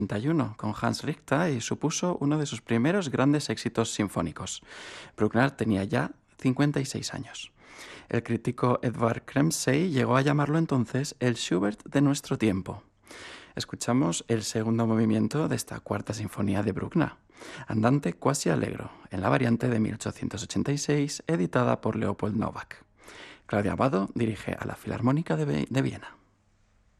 1931 con Hans Richter y supuso uno de sus primeros grandes éxitos sinfónicos. Bruckner tenía ya 56 años. El crítico Edvard Kremsey llegó a llamarlo entonces el Schubert de nuestro tiempo. Escuchamos el segundo movimiento de esta cuarta sinfonía de Bruckner, Andante quasi allegro, en la variante de 1886, editada por Leopold Novak. Claudia Abbado dirige a la Filarmónica de Viena.